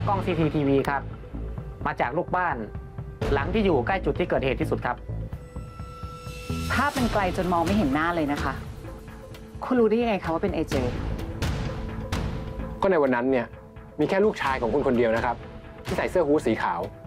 กล้อง CCTV ครับมาจากลูกบ้านหลังที่อยู่ใกล้จุดที่เกิดเหตุที่สุดครับภาพมันไกลจนมองไม่เห็นหน้าเลยนะคะคุณรู้ได้ยังไงคะว่าเป็น AJ ก็ในวันนั้นเนี่ยมีแค่ลูกชายของคุณคนเดียวนะครับที่ใส่เสื้อฮู้ดสีขาว